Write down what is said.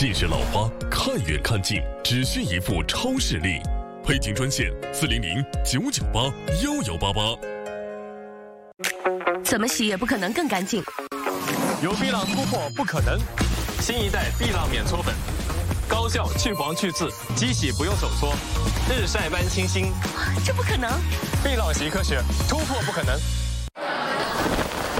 既是老花，看远看近只需一副超视力。配景专线400-998-1188。 怎么洗也不可能更干净。 有碧浪突破不可能，新一代碧浪免搓粉，高效去黄去渍，机洗不用手搓，日晒般清新。 这不可能！ 碧浪洗科学，突破不可能。